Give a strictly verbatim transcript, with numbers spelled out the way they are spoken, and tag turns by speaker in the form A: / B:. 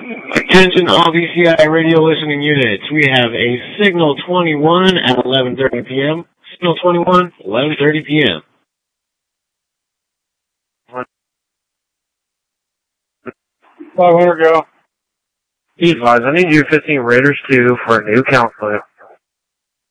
A: Attention all V C I radio listening units. We have a Signal twenty-one at eleven thirty p.m. Signal twenty-one, eleven thirty p.m.
B: five hundred go.
C: Be advised, I need you fifteen Raiders two for a new counselor.